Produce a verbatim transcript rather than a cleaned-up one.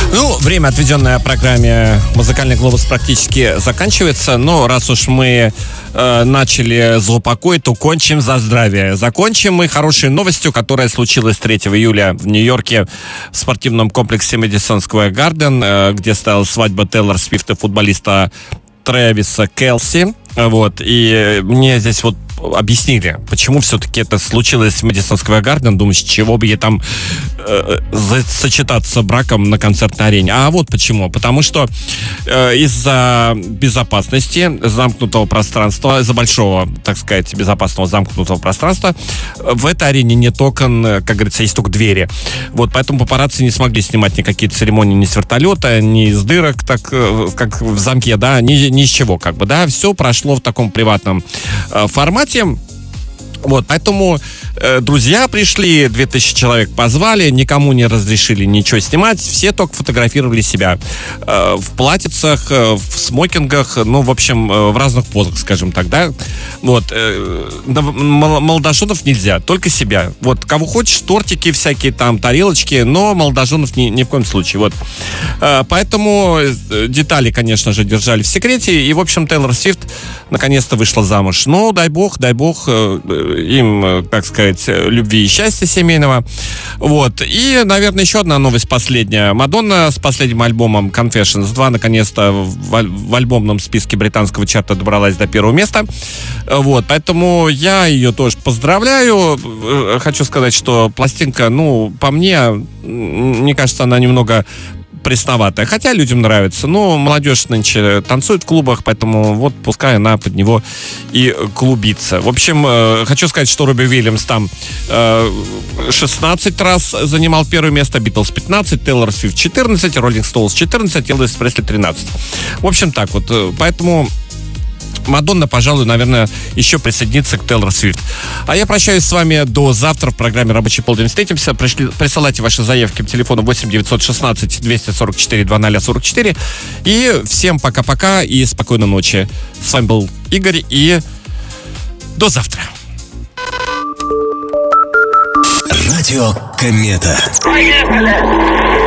Ну, время, отведенное программе «Музыкальный глобус», практически заканчивается. Но раз уж мы э, начали злоупокой, то кончим за здравие. Закончим мы хорошей новостью, которая случилась третьего июля в Нью-Йорке в спортивном комплексе Madison Square Garden, э, где состоялась свадьба Тейлор Свифт и футболиста Трэвиса Келси. Вот. И мне здесь вот объяснили, почему все-таки это случилось в Madison Square Garden. Думаю, с чего бы ей там э, сочетаться браком на концертной арене. А вот почему. Потому что э, из-за безопасности замкнутого пространства, из-за большого, так сказать, безопасного замкнутого пространства, в этой арене нет окон, как говорится, есть только двери. Вот, поэтому папарацци не смогли снимать никакие церемонии ни с вертолета, ни из дырок, так как в замке, да, ни, ни с чего, как бы, да. Все прошло в таком приватном э, формате. Вот, поэтому э, друзья пришли, две тысячи человек позвали, никому не разрешили ничего снимать, все только фотографировали себя э, в платьицах, э, в смокингах, ну, в общем, э, в разных позах, скажем так, да. Вот, э, молодоженов нельзя, только себя. Вот, кого хочешь, тортики всякие там, тарелочки, но молодоженов ни, ни в коем случае, вот. Э, поэтому детали, конечно же, держали в секрете, и, в общем, Тейлор Свифт наконец-то вышла замуж. Ну, дай бог, дай бог э, им, так сказать, любви и счастья семейного. Вот. И, наверное, еще одна новость последняя. Мадонна с последним альбомом Confessions два наконец-то в, в альбомном списке британского чарта добралась до первого места. Вот. Поэтому я ее тоже поздравляю. Хочу сказать, что пластинка, ну, по мне, мне кажется, она немного пресноватая. Хотя людям нравится. Но молодежь нынче танцует в клубах, поэтому вот пускай она под него и клубится. В общем, э, хочу сказать, что Робби Уильямс там э, шестнадцать раз занимал первое место, Битлз пятнадцать, Тейлор Свифт четырнадцать, Роллинг Стоунс четырнадцать, Элвис Пресли тринадцать. В общем, так вот. Поэтому Мадонна, пожалуй, наверное, еще присоединится к Тейлор Свифт. А я прощаюсь с вами до завтра в программе «Рабочий полдень». Встретимся. Пришли, присылайте ваши заявки по телефону восемь девятьсот шестнадцать двести сорок четыре двадцать сорок четыре. И всем пока-пока и спокойной ночи. С вами был Игорь, и до завтра. Радио Комета. Поехали!